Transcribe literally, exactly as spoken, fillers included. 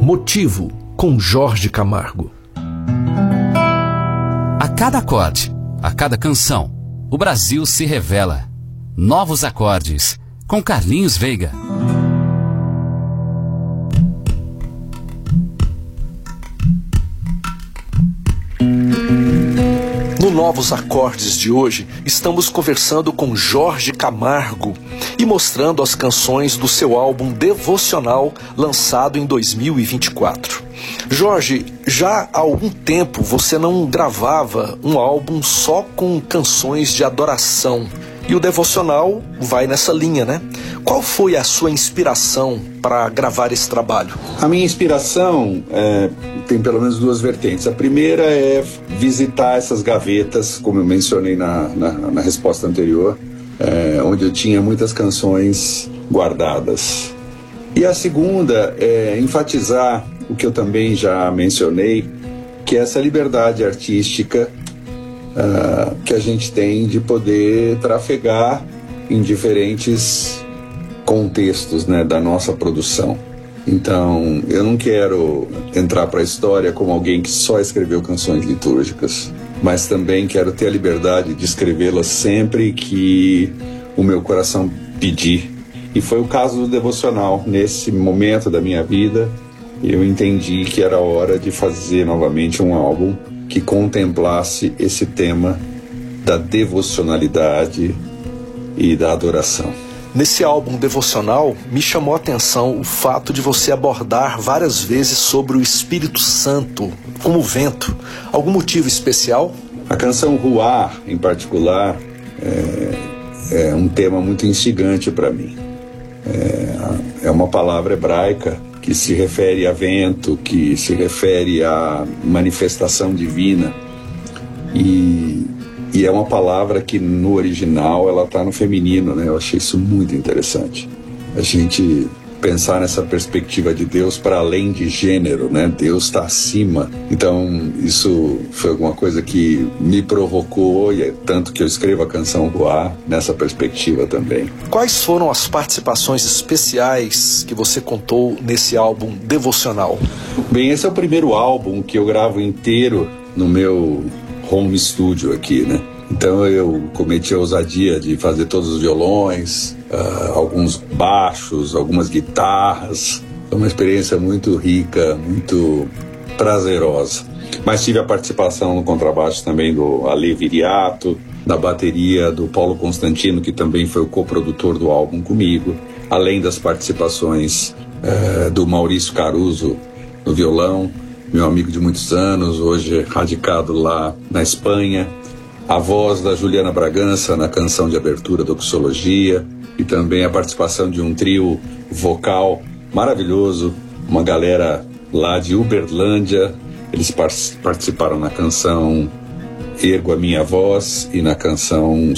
Motivo, com Jorge Camargo. A cada acorde, a cada canção, o Brasil se revela. Novos acordes, com Carlinhos Veiga. No Novos Acordes de hoje, estamos conversando com Jorge Camargo e mostrando as canções do seu álbum Devocional, lançado em dois mil e vinte e quatro. Jorge, já há algum tempo você não gravava um álbum só com canções de adoração. E o Devocional vai nessa linha, né? Qual foi a sua inspiração para gravar esse trabalho? A minha inspiração é, tem pelo menos duas vertentes. A primeira é visitar essas gavetas, como eu mencionei na, na, na resposta anterior, é, onde eu tinha muitas canções guardadas. E a segunda é enfatizar o que eu também já mencionei, que é essa liberdade artística Uh, que a gente tem de poder trafegar em diferentes contextos, né, da nossa produção. Então, eu não quero entrar para a história como alguém que só escreveu canções litúrgicas, mas também quero ter a liberdade de escrevê-las sempre que o meu coração pedir. E foi o caso do Devocional. Nesse momento da minha vida, eu entendi que era hora de fazer novamente um álbum que contemplasse esse tema da devocionalidade e da adoração. Nesse álbum Devocional, me chamou a atenção o fato de você abordar várias vezes sobre o Espírito Santo, como vento. Algum motivo especial? A canção Ruá, em particular, é, é um tema muito instigante para mim. É, é uma palavra hebraica que se refere a vento, que se refere à manifestação divina. E, e é uma palavra que no original ela está no feminino, né? Eu achei isso muito interessante. A gente pensar nessa perspectiva de Deus para além de gênero, né? Deus está acima. Então isso foi alguma coisa que me provocou, e é tanto que eu escrevo a canção Ruá nessa perspectiva também. Quais foram as participações especiais que você contou nesse álbum Devocional? Bem, esse é o primeiro álbum que eu gravo inteiro no meu home studio aqui, né? Então eu cometi a ousadia de fazer todos os violões, uh, alguns baixos, algumas guitarras. Foi uma experiência muito rica, muito prazerosa. Mas tive a participação no contrabaixo também do Ale Viriato, na bateria do Paulo Constantino, que também foi o coprodutor do álbum comigo, além das participações uh, do Maurício Caruso no violão, meu amigo de muitos anos, hoje radicado lá na Espanha. A voz da Juliana Bragança na canção de abertura da Doxologia, e também a participação de um trio vocal maravilhoso, uma galera lá de Uberlândia. Eles par- participaram na canção Ergo a Minha Voz e na canção